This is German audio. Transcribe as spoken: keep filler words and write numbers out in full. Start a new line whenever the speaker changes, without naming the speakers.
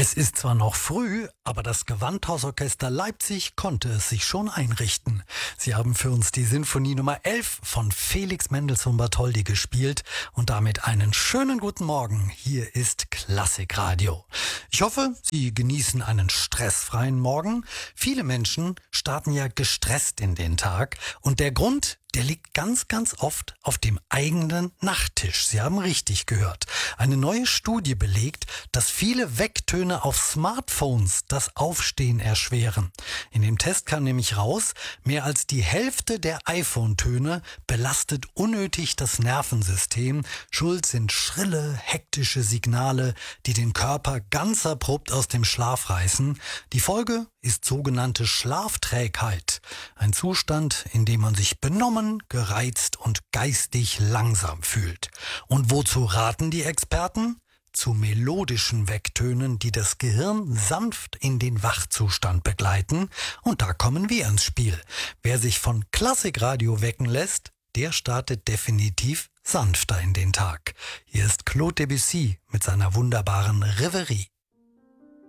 Es ist zwar noch früh, aber das Gewandhausorchester Leipzig konnte es sich schon einrichten. Sie haben für uns die Sinfonie Nummer elf von Felix Mendelssohn Bartholdy gespielt und damit einen schönen guten Morgen. Hier ist Klassikradio. Ich hoffe, Sie genießen einen stressfreien Morgen. Viele Menschen starten ja gestresst in den Tag und der Grund, der liegt ganz, ganz oft auf dem eigenen Nachttisch. Sie haben richtig gehört. Eine neue Studie belegt, dass viele Wecktöne auf Smartphones das Aufstehen erschweren. In dem Test kam nämlich raus, mehr als die Hälfte der iPhone-Töne belastet unnötig das Nervensystem. Schuld sind schrille, hektische Signale, die den Körper ganz abrupt aus dem Schlaf reißen. Die Folge ist sogenannte Schlafträgheit. Ein Zustand, in dem man sich benommen, gereizt und geistig langsam fühlt. Und wozu raten die Experten? Zu melodischen Wecktönen, die das Gehirn sanft in den Wachzustand begleiten. Und da kommen wir ins Spiel. Wer sich von Klassikradio wecken lässt, der startet definitiv sanfter in den Tag. Hier ist Claude Debussy mit seiner wunderbaren Reverie.